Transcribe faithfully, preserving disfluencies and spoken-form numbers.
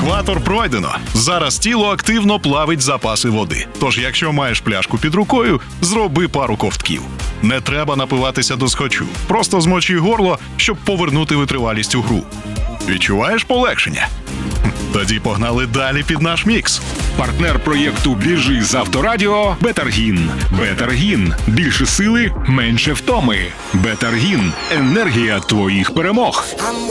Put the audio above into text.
Екватор пройдено. Зараз тіло активно плавить запаси води. Тож, якщо маєш пляшку під рукою, зроби пару ковтків. Не треба напиватися до схочу. Просто змочи горло, щоб повернути витривалість у гру. Відчуваєш полегшення? Тоді погнали далі під наш мікс. Партнер проєкту «Біжи з Авторадіо» – Бетаргін. Бетаргін. Більше сили, менше втоми. Бетаргін. Енергія твоїх перемог. I'm